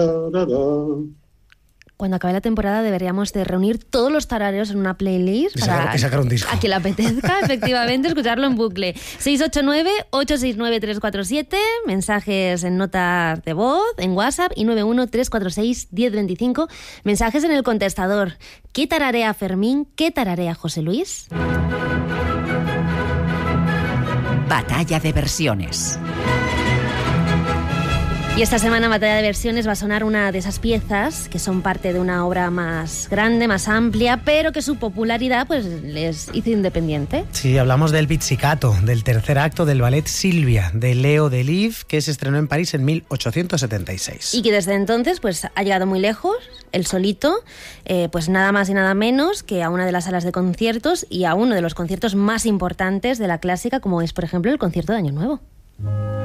Cuando acabe la temporada deberíamos de reunir todos los tarareos en una playlist y sacar un disco. A quien le apetezca, efectivamente, escucharlo en bucle. 689-869-347, mensajes en notas de voz, en WhatsApp, y 913461025, mensajes en el contestador. ¿Qué tararea Fermín? ¿Qué tararea José Luis? Batalla de versiones. Y esta semana en Batalla de Versiones va a sonar una de esas piezas que son parte de una obra más grande, más amplia, pero que su popularidad pues les hizo independiente. Sí, hablamos del Pizzicato, del tercer acto del ballet Silvia, de Leo Delibes, que se estrenó en París en 1876. Y que desde entonces pues ha llegado muy lejos, él solito, pues nada más y nada menos que a una de las salas de conciertos y a uno de los conciertos más importantes de la clásica, como es, por ejemplo, el concierto de Año Nuevo.